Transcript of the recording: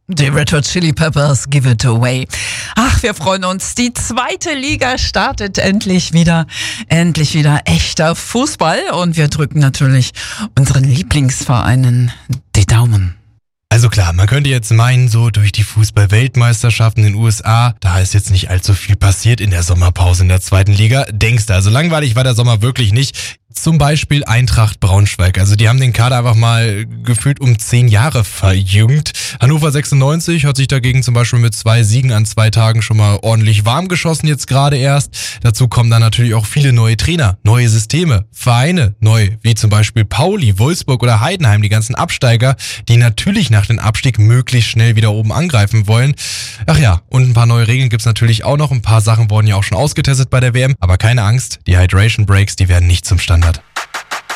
Die Red Hot Chili Peppers, Give It Away. Ach, wir freuen uns. Die zweite Liga startet endlich wieder. Endlich wieder echter Fußball. Und wir drücken natürlich unseren Lieblingsvereinen die Daumen. Also klar, man könnte jetzt meinen, so durch die Fußball-Weltmeisterschaften in den USA, da ist jetzt nicht allzu viel passiert in der Sommerpause in der zweiten Liga. Denkst du, also langweilig war der Sommer wirklich nicht. Zum Beispiel Eintracht Braunschweig. Also die haben den Kader einfach mal gefühlt um 10 Jahre verjüngt. Hannover 96 hat sich dagegen zum Beispiel mit 2 Siegen an 2 Tagen schon mal ordentlich warm geschossen, jetzt gerade erst. Dazu kommen dann natürlich auch viele neue Trainer, neue Systeme, Vereine neu, wie zum Beispiel Pauli, Wolfsburg oder Heidenheim, die ganzen Absteiger, die natürlich nach dem Abstieg möglichst schnell wieder oben angreifen wollen. Ach ja, und ein paar neue Regeln gibt's natürlich auch noch. Ein paar Sachen wurden ja auch schon ausgetestet bei der WM. Aber keine Angst, die Hydration Breaks, die werden nicht zum Standard.